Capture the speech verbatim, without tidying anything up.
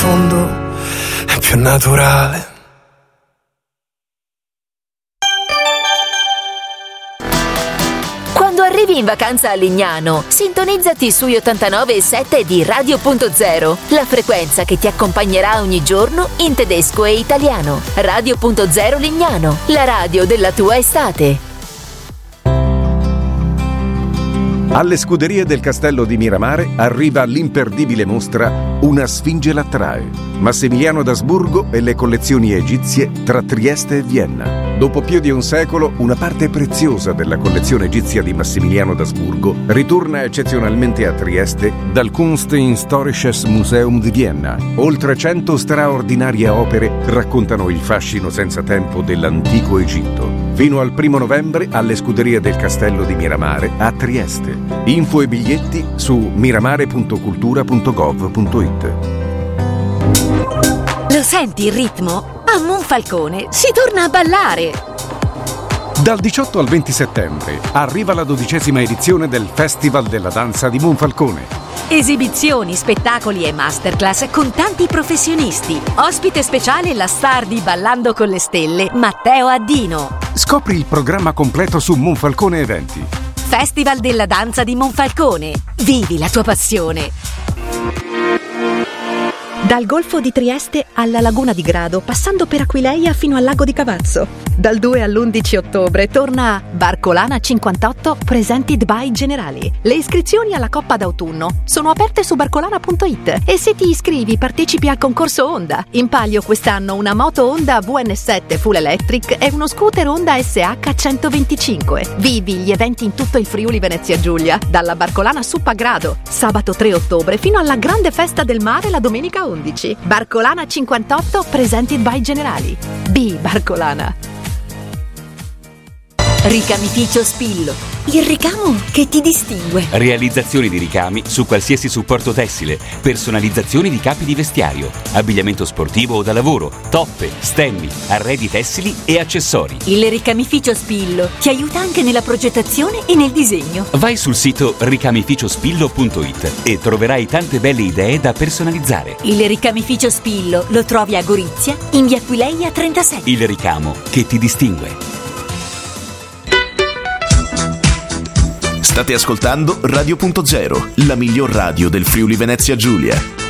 fondo è più naturale. Quando arrivi in vacanza a Lignano, sintonizzati sui ottantanove virgola sette di Radio Punto Zero, la frequenza che ti accompagnerà ogni giorno in tedesco e italiano. Radio Punto Zero Lignano, la radio della tua estate. Alle scuderie del Castello di Miramare arriva l'imperdibile mostra Una Sfinge l'attrae. Massimiliano d'Asburgo e le collezioni egizie tra Trieste e Vienna. Dopo più di un secolo, una parte preziosa della collezione egizia di Massimiliano d'Asburgo ritorna eccezionalmente a Trieste dal Kunsthistorisches Museum di Vienna. Oltre cento straordinarie opere raccontano il fascino senza tempo dell'antico Egitto. Fino al primo novembre alle scuderie del Castello di Miramare a Trieste. Info e biglietti su miramare punto cultura punto gov punto it. Lo senti il ritmo? A Monfalcone si torna a ballare! Dal diciotto al venti settembre arriva la dodicesima edizione del Festival della Danza di Monfalcone. Esibizioni, spettacoli e masterclass con tanti professionisti. Ospite speciale la star di Ballando con le Stelle, Matteo Addino. Scopri il programma completo su Monfalcone Eventi. Festival della Danza di Monfalcone. Vivi la tua passione. Dal Golfo di Trieste alla Laguna di Grado, passando per Aquileia fino al Lago di Cavazzo. Dal due all'undici ottobre torna Barcolana cinquantotto Presented by Generali. Le iscrizioni alla Coppa d'autunno sono aperte su barcolana punto it e se ti iscrivi partecipi al concorso Honda. In palio quest'anno una moto Honda V N sette Full Electric e uno scooter Honda S H centoventicinque. Vivi gli eventi in tutto il Friuli Venezia Giulia, dalla Barcolana Sup a Grado, sabato tre ottobre fino alla grande festa del mare la domenica undici. Barcolana cinquantotto Presented by Generali. B Barcolana. Ricamificio Spillo, il ricamo che ti distingue. Realizzazione di ricami su qualsiasi supporto tessile, personalizzazione di capi di vestiario, abbigliamento sportivo o da lavoro, toppe, stemmi, arredi tessili e accessori. Il Ricamificio Spillo ti aiuta anche nella progettazione e nel disegno. Vai sul sito ricamificio spillo punto it e troverai tante belle idee da personalizzare. Il Ricamificio Spillo lo trovi a Gorizia, in via Aquileia trentasette. Il ricamo che ti distingue. State ascoltando Radio Punto Zero, la miglior radio del Friuli Venezia Giulia.